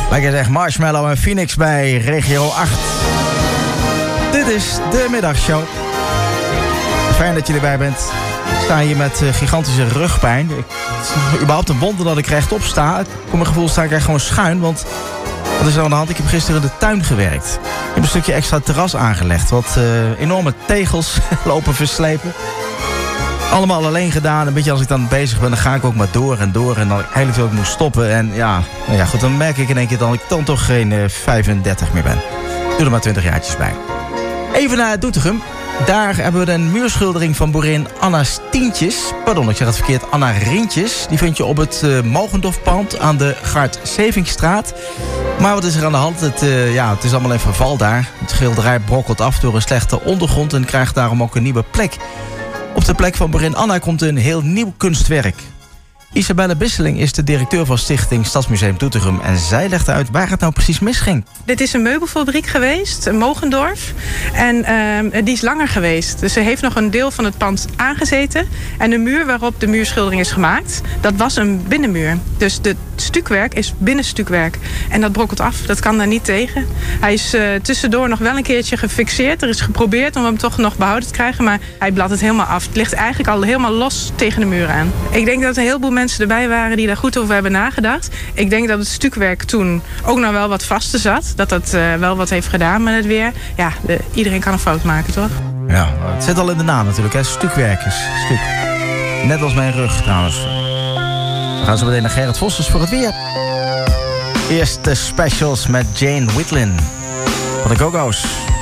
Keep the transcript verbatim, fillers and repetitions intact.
Lekker zeg, Marshmallow en Phoenix bij Regio acht. Dit is de middagshow. Fijn dat je erbij bent. Ik sta hier met uh, gigantische rugpijn. Ik, het is überhaupt een wonder dat ik rechtop sta. Voor mijn gevoel sta ik echt gewoon schuin, want wat is er aan de hand? Ik heb gisteren in de tuin gewerkt. Ik heb een stukje extra terras aangelegd. Wat uh, enorme tegels lopen verslepen. Allemaal alleen gedaan. Een beetje als ik dan bezig ben, dan ga ik ook maar door en door. En dan eigenlijk ook moet stoppen. En ja, nou ja, goed, dan merk ik in één keer dat ik dan toch geen uh, vijfendertig meer ben. Doe er maar twintig jaartjes bij. Even naar Doetinchem. Daar hebben we een muurschildering van boerin Anna Stientjes. Pardon, ik zeg het verkeerd. Anna Rientjes. Die vind je op het uh, Mogendorfpand aan de Gart-Sevingstraat. Maar wat is er aan de hand? Het, uh, ja, het is allemaal in verval daar. Het schilderij brokkelt af door een slechte ondergrond en krijgt daarom ook een nieuwe plek. Op de plek van boerin Anna komt een heel nieuw kunstwerk. Isabelle Bisseling is de directeur van Stichting Stadsmuseum Doetinchem. En zij legt uit waar het nou precies misging. Dit is een meubelfabriek geweest, een Mogendorf. En uh, die is langer geweest. Dus ze heeft nog een deel van het pand aangezeten. En de muur waarop de muurschildering is gemaakt, dat was een binnenmuur. Dus het stukwerk is binnenstukwerk. En dat brokkelt af, dat kan daar niet tegen. Hij is uh, tussendoor nog wel een keertje gefixeerd. Er is geprobeerd om hem toch nog behouden te krijgen. Maar hij bladt het helemaal af. Het ligt eigenlijk al helemaal los tegen de muur aan. Ik denk dat een heleboel mensen erbij waren die daar goed over hebben nagedacht. Ik denk dat het stukwerk toen ook nog wel wat vaster zat. Dat dat uh, wel wat heeft gedaan met het weer. Ja, de, iedereen kan een fout maken, toch? Ja, het zit al in de naam natuurlijk, hè. Stukwerkers. Stuk. Net als mijn rug, trouwens. We gaan zo meteen naar Gerrit Vossers voor het weer. Eerst de specials met Jane Whitlin. Van de Go-Go's.